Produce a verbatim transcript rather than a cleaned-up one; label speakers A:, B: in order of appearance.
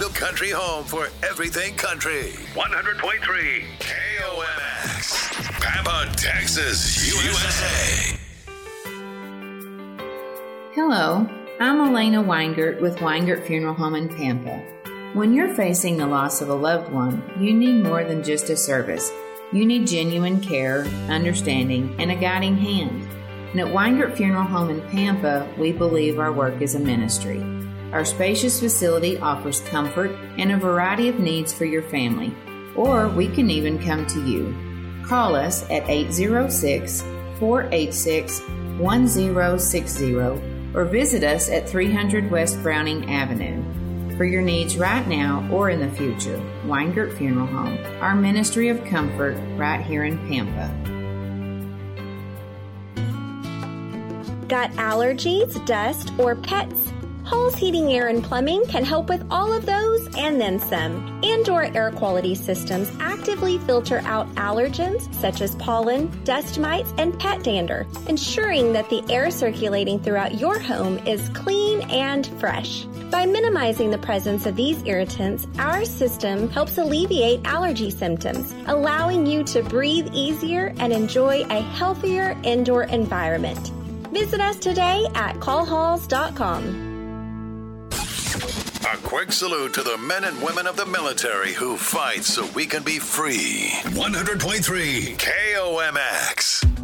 A: country home for everything country. one hundred point three K O M X. Pampa, Texas, U S A.
B: Hello, I'm Elena Weingart with Weingart Funeral Home in Pampa. When you're facing the loss of a loved one, you need more than just a service. You need genuine care, understanding, and a guiding hand. And at Weingart Funeral Home in Pampa, we believe our work is a ministry. Our spacious facility offers comfort and a variety of needs for your family, or we can even come to you. Call us at eight zero six, four eight six, one zero six zero or visit us at three hundred West Browning Avenue. For your needs right now or in the future, Weingart Funeral Home, our ministry of comfort right here in Pampa.
C: Got allergies, dust, or pets? Hall's Heating, Air, and Plumbing can help with all of those and then some. Indoor air quality systems actively filter out allergens such as pollen, dust mites, and pet dander, ensuring that the air circulating throughout your home is clean and fresh. By minimizing the presence of these irritants, our system helps alleviate allergy symptoms, allowing you to breathe easier and enjoy a healthier indoor environment. Visit us today at call halls dot com.
A: A quick salute to the men and women of the military who fight so we can be free. one hundred point three K O M X.